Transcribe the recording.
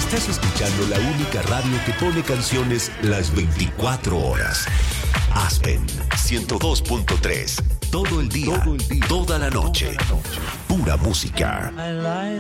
Estás escuchando la única radio que pone canciones las 24 horas. Aspen 102.3. Todo el día, toda la noche. Pura música. I light